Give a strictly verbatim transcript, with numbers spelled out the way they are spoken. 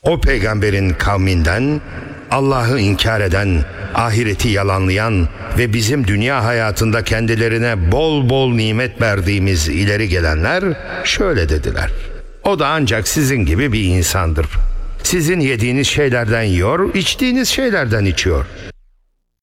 O peygamberin kavminden Allah'ı inkar eden, ahireti yalanlayan ve bizim dünya hayatında kendilerine bol bol nimet verdiğimiz ileri gelenler şöyle dediler: o da ancak sizin gibi bir insandır. Sizin yediğiniz şeylerden yiyor, içtiğiniz şeylerden içiyor.